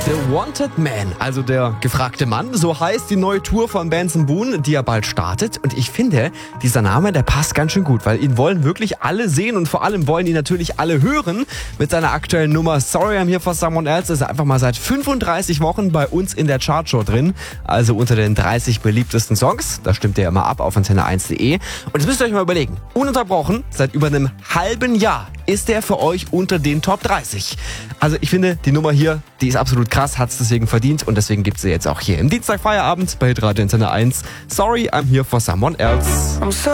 The Wanted Man, also der gefragte Mann, so heißt die neue Tour von Benson Boone, die ja bald startet. Und ich finde, dieser Name, der passt ganz schön gut, weil ihn wollen wirklich alle sehen und vor allem wollen ihn natürlich alle hören. Mit seiner aktuellen Nummer Sorry I'm Here for Someone Else ist er einfach mal seit 35 Wochen bei uns in der Chartshow drin. Also unter den 30 beliebtesten Songs. Da stimmt er immer ab auf antenne1.de. Und jetzt müsst ihr euch mal überlegen, ununterbrochen, seit über einem halben Jahr ist er für euch unter den Top 30. Also ich finde, die Nummer hier, die ist absolut krass, hat es deswegen verdient und deswegen gibt es sie jetzt auch hier im Dienstagfeierabend bei Radio Antenne 1. Sorry, I'm Here for Someone Else.